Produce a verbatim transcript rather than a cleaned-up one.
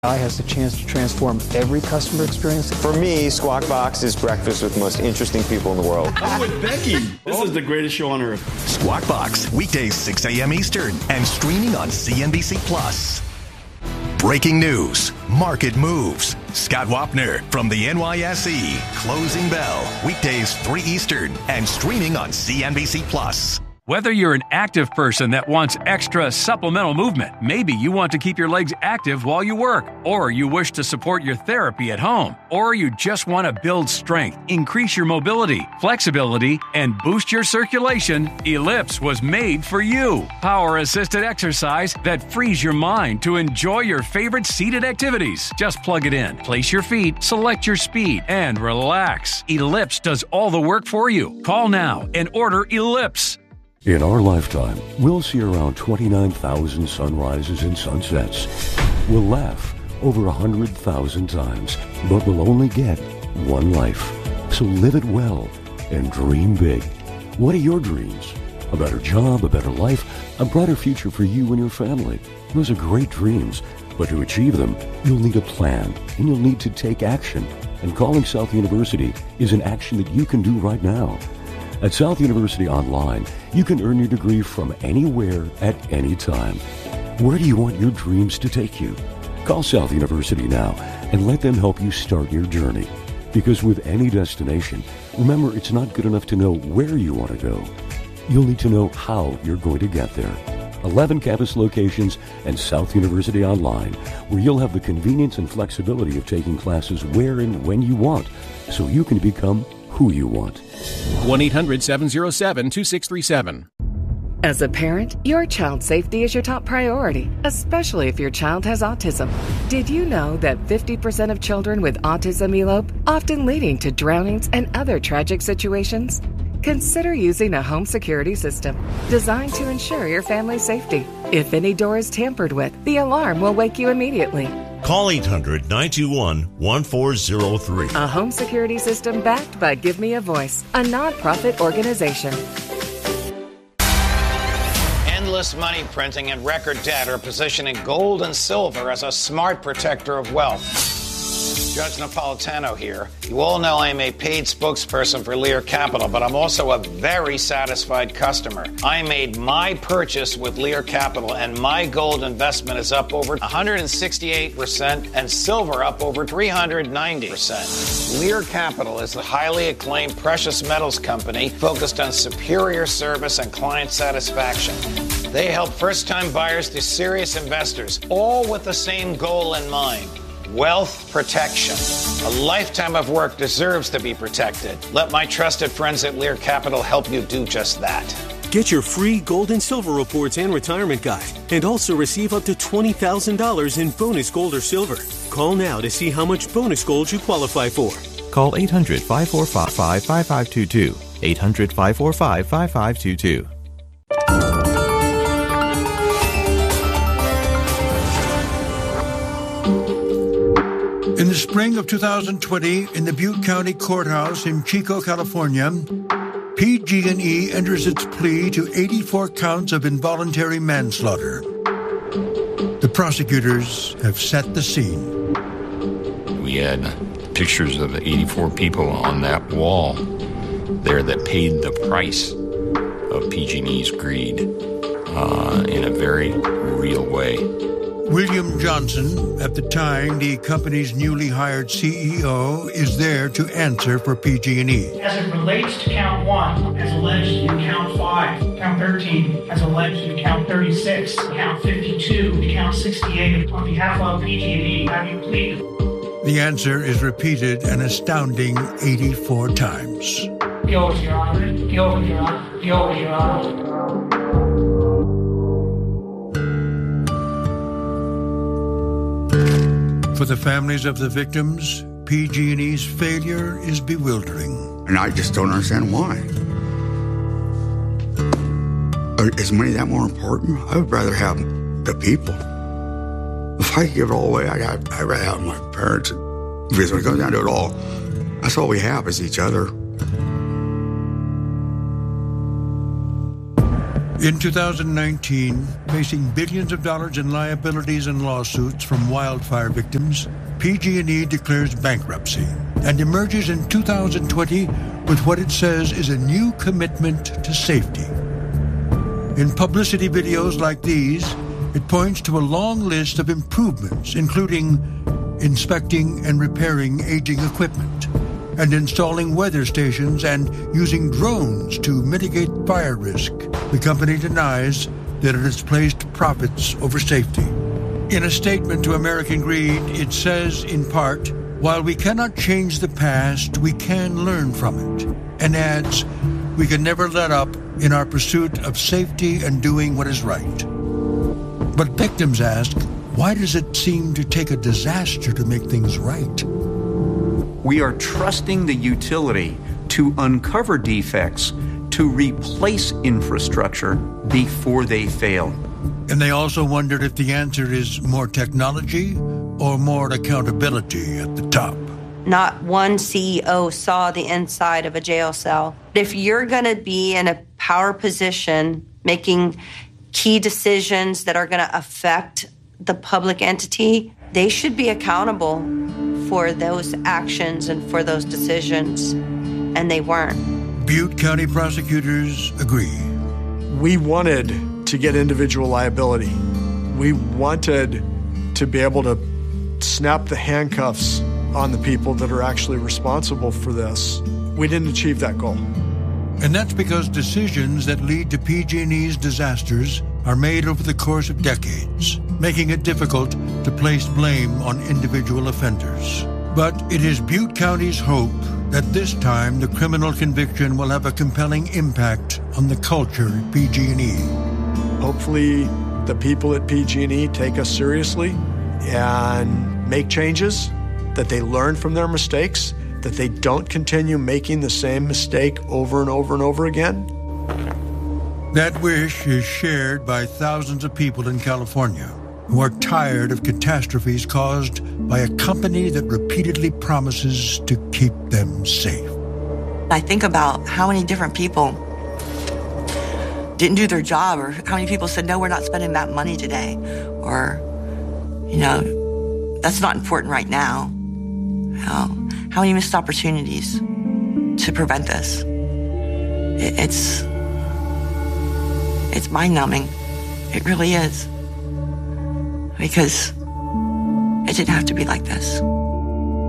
A I has the chance to transform every customer experience. For me, Squawk Box is breakfast with the most interesting people in the world. I'm with Becky. This is the greatest show on earth. Squawk Box, weekdays six a.m. Eastern and streaming on C N B C Plus. Breaking news, market moves. Scott Wapner from the N Y S E. Closing Bell, weekdays three Eastern and streaming on C N B C Plus. Whether you're an active person that wants extra supplemental movement, maybe you want to keep your legs active while you work, or you wish to support your therapy at home, or you just want to build strength, increase your mobility, flexibility, and boost your circulation, Ellipse was made for you. Power-assisted exercise that frees your mind to enjoy your favorite seated activities. Just plug it in, place your feet, select your speed, and relax. Ellipse does all the work for you. Call now and order Ellipse. In our lifetime, we'll see around twenty-nine thousand sunrises and sunsets. We'll laugh over one hundred thousand times, but we'll only get one life. So live it well and dream big. What are your dreams? A better job, a better life, a brighter future for you and your family. Those are great dreams, but to achieve them, you'll need a plan, and you'll need to take action. And calling South University is an action that you can do right now. At South University Online, you can earn your degree from anywhere at any time. Where do you want your dreams to take you? Call South University now and let them help you start your journey. Because with any destination, remember it's not good enough to know where you want to go. You'll need to know how you're going to get there. eleven campus locations and South University Online, where you'll have the convenience and flexibility of taking classes where and when you want, so you can become who you want. one eight hundred seven oh seven two six three seven. As a parent, your child's safety is your top priority, especially if your child has autism. Did you know that fifty percent of children with autism elope, often leading to drownings and other tragic situations? Consider using a home security system designed to ensure your family's safety. If any door is tampered with, the alarm will wake you immediately. Call eight hundred nine two one one four zero three. A home security system backed by Give Me a Voice, a nonprofit organization. Endless money printing and record debt are positioning gold and silver as a smart protector of wealth. Judge Napolitano here. You all know I am a paid spokesperson for Lear Capital, but I'm also a very satisfied customer. I made my purchase with Lear Capital, and my gold investment is up over one hundred sixty-eight percent and silver up over three hundred ninety percent. Lear Capital is the highly acclaimed precious metals company focused on superior service and client satisfaction. They help first-time buyers to serious investors, all with the same goal in mind. Wealth protection. A lifetime of work deserves to be protected. Let my trusted friends at Lear Capital help you do just that. Get your free gold and silver reports and retirement guide, and also receive up to twenty thousand dollars in bonus gold or silver. Call now to see how much bonus gold you qualify for. Call eight hundred five four five five five two two. eight hundred five four five five five two two. In the spring of two thousand twenty, in the Butte County Courthouse in Chico, California, P G and E enters its plea to eighty-four counts of involuntary manslaughter. The prosecutors have set the scene. We had pictures of eighty-four people on that wall there that paid the price of P G and E's greed uh, in a very real way. William Johnson, at the time the company's newly hired C E O, is there to answer for P G and E. As it relates to count one, as alleged in count five, count thirteen, as alleged in count thirty-six, count fifty-two, count sixty-eight, on behalf of P G and E, have you pleaded? The answer is repeated an astounding eighty-four times. Guilty, Your Honor. Guilty, Your Honor. Guilty, Your Honor. For the families of the victims, P G and E's failure is bewildering. And I just don't understand why. Is money that more important? I would rather have the people. If I give it all away, I'd, I'd rather have my parents. Because when it comes down to it all, that's all we have is each other. In two thousand nineteen, facing billions of dollars in liabilities and lawsuits from wildfire victims, P G and E declares bankruptcy and emerges in two thousand twenty with what it says is a new commitment to safety. In publicity videos like these, it points to a long list of improvements, including inspecting and repairing aging equipment, and installing weather stations and using drones to mitigate fire risk. The company denies that it has placed profits over safety. In a statement to American Greed, it says, in part, while we cannot change the past, we can learn from it, and adds, we can never let up in our pursuit of safety and doing what is right. But victims ask, why does it seem to take a disaster to make things right? We are trusting the utility to uncover defects, to replace infrastructure before they fail. And they also wondered if the answer is more technology or more accountability at the top. Not one C E O saw the inside of a jail cell. If you're going to be in a power position making key decisions that are going to affect the public entity, they should be accountable for those actions and for those decisions, and they weren't. Butte County prosecutors agree. We wanted to get individual liability. We wanted to be able to snap the handcuffs on the people that are actually responsible for this. We didn't achieve that goal. And that's because decisions that lead to P G and E's disasters are made over the course of decades, making it difficult to place blame on individual offenders. But it is Butte County's hope that this time the criminal conviction will have a compelling impact on the culture at P G and E. Hopefully the people at P G and E take us seriously and make changes, that they learn from their mistakes, that they don't continue making the same mistake over and over and over again. That wish is shared by thousands of people in California who are tired of catastrophes caused by a company that repeatedly promises to keep them safe. I think about how many different people didn't do their job, or how many people said, no, we're not spending that money today, or, you know, that's not important right now. How, how many missed opportunities to prevent this? It, it's, it's mind-numbing. It really is. Because it didn't have to be like this.